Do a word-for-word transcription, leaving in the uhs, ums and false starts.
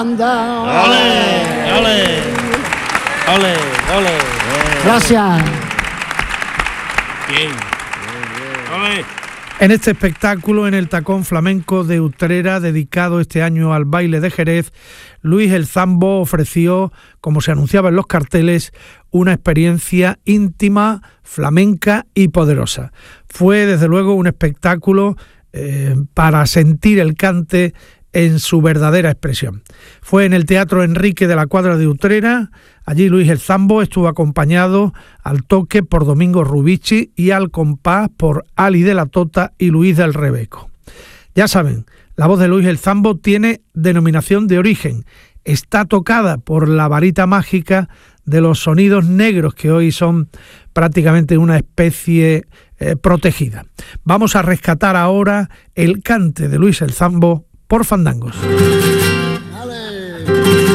¡Ole! ¡Ole! ¡Ole! ¡Ole! Gracias. Bien. ¡Ole! En este espectáculo, en el Tacón Flamenco de Utrera, dedicado este año al baile de Jerez, Luis el Zambo ofreció, como se anunciaba en los carteles, una experiencia íntima, flamenca y poderosa. Fue, desde luego, un espectáculo eh, para sentir el cante en su verdadera expresión. Fue en el Teatro Enrique de la Cuadra de Utrera. Allí Luis el Zambo estuvo acompañado al toque por Domingo Rubici y al compás por Ali de la Tota y Luis del Rebeco. Ya saben, la voz de Luis el Zambo tiene denominación de origen. Está tocada por la varita mágica de los sonidos negros, que hoy son prácticamente una especie eh, protegida. Vamos a rescatar ahora el cante de Luis el Zambo por Fandangos.